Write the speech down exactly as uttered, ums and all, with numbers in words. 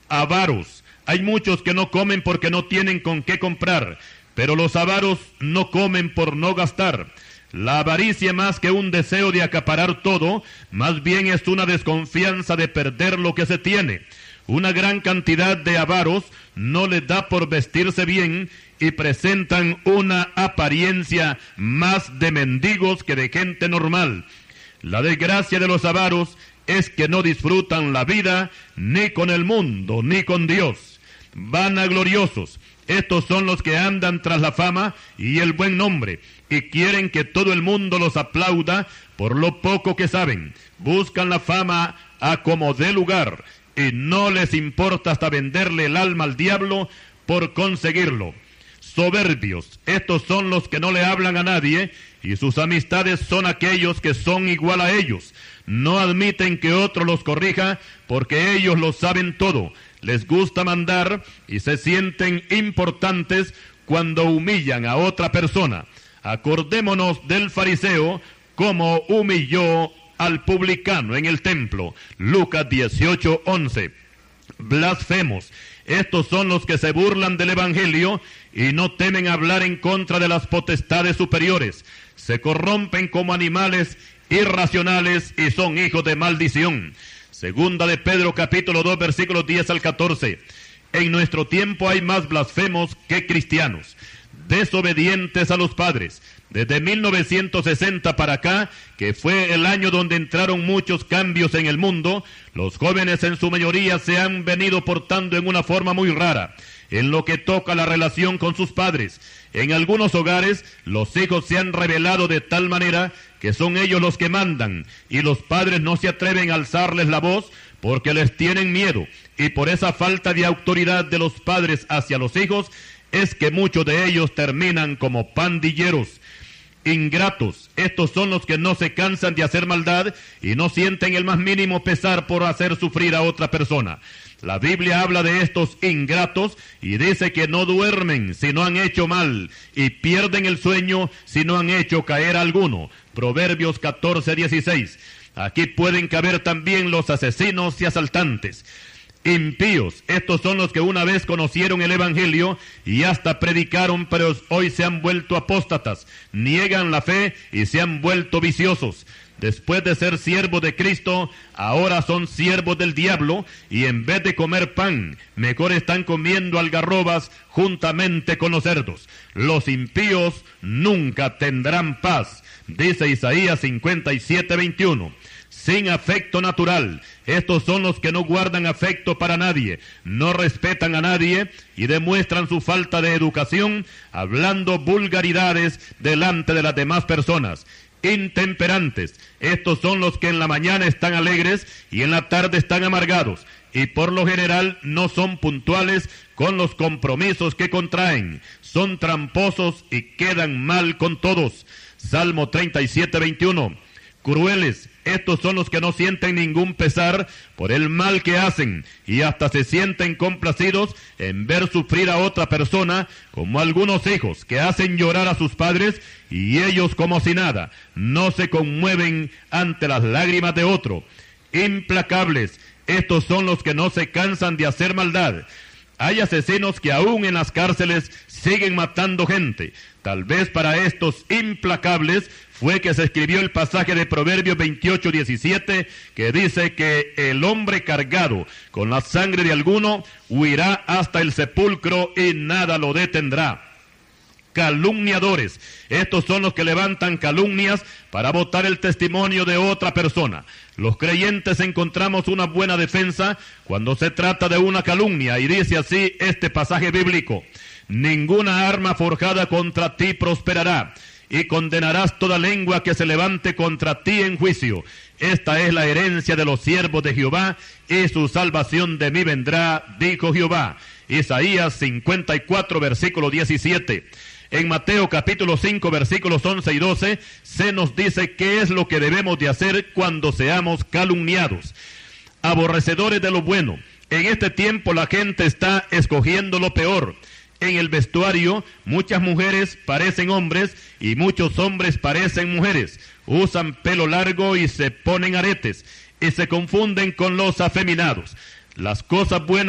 avaros. Hay muchos que no comen porque no tienen con qué comprar, pero los avaros no comen por no gastar. La avaricia, más que un deseo de acaparar todo, más bien es una desconfianza de perder lo que se tiene. Una gran cantidad de avaros no les da por vestirse bien y presentan una apariencia más de mendigos que de gente normal. La desgracia de los avaros es que no disfrutan la vida ni con el mundo ni con Dios. Vanagloriosos, estos son los que andan tras la fama y el buen nombre, y quieren que todo el mundo los aplauda por lo poco que saben. Buscan la fama a como dé lugar, y no les importa hasta venderle el alma al diablo por conseguirlo. Soberbios, estos son los que no le hablan a nadie, y sus amistades son aquellos que son igual a ellos. No admiten que otro los corrija, porque ellos lo saben todo. Les gusta mandar y se sienten importantes cuando humillan a otra persona. Acordémonos del fariseo, como humilló al publicano en el templo. Lucas dieciocho once. Blasfemos, estos son los que se burlan del evangelio y no temen hablar en contra de las potestades superiores. Se corrompen como animales irracionales y son hijos de maldición. Segunda de Pedro capítulo dos versículos diez al catorce. En nuestro tiempo hay más blasfemos que cristianos, desobedientes a los padres. Desde mil novecientos sesenta para acá, que fue el año donde entraron muchos cambios en el mundo, los jóvenes en su mayoría se han venido portando en una forma muy rara, en lo que toca la relación con sus padres. En algunos hogares, los hijos se han rebelado de tal manera que son ellos los que mandan, y los padres no se atreven a alzarles la voz porque les tienen miedo, y por esa falta de autoridad de los padres hacia los hijos, es que muchos de ellos terminan como pandilleros. Ingratos, estos son los que no se cansan de hacer maldad y no sienten el más mínimo pesar por hacer sufrir a otra persona. La Biblia habla de estos ingratos y dice que no duermen si no han hecho mal, y pierden el sueño si no han hecho caer a alguno. Proverbios catorce dieciséis. Aquí pueden caber también los asesinos y asaltantes. Impíos, estos son los que una vez conocieron el evangelio y hasta predicaron, pero hoy se han vuelto apóstatas, niegan la fe y se han vuelto viciosos. Después de ser siervos de Cristo, ahora son siervos del diablo, y en vez de comer pan, mejor están comiendo algarrobas juntamente con los cerdos. Los impíos nunca tendrán paz, dice Isaías cincuenta y siete veintiuno. Sin afecto natural, estos son los que no guardan afecto para nadie, no respetan a nadie y demuestran su falta de educación, hablando vulgaridades delante de las demás personas. Intemperantes, estos son los que en la mañana están alegres y en la tarde están amargados, y por lo general no son puntuales con los compromisos que contraen, son tramposos y quedan mal con todos. Salmo treinta y siete veintiuno. Crueles, estos son los que no sienten ningún pesar por el mal que hacen y hasta se sienten complacidos en ver sufrir a otra persona, como algunos hijos que hacen llorar a sus padres y ellos como si nada, no se conmueven ante las lágrimas de otro. Implacables, estos son los que no se cansan de hacer maldad. Hay asesinos que aún en las cárceles siguen matando gente. Tal vez para estos implacables fue que se escribió el pasaje de Proverbios veintiocho diecisiete, que dice que el hombre cargado con la sangre de alguno huirá hasta el sepulcro y nada lo detendrá. Calumniadores, estos son los que levantan calumnias para botar el testimonio de otra persona. Los creyentes encontramos una buena defensa cuando se trata de una calumnia, y dice así este pasaje bíblico: ninguna arma forjada contra ti prosperará, y condenarás toda lengua que se levante contra ti en juicio. Esta es la herencia de los siervos de Jehová, y su salvación de mí vendrá, dijo Jehová. Isaías cincuenta y cuatro, versículo diecisiete. En Mateo capítulo cinco, versículos once y doce, se nos dice qué es lo que debemos de hacer cuando seamos calumniados. Aborrecedores de lo bueno. En este tiempo la gente está escogiendo lo peor. En el vestuario, muchas mujeres parecen hombres y muchos hombres parecen mujeres. Usan pelo largo y se ponen aretes y se confunden con los afeminados. Las cosas buenas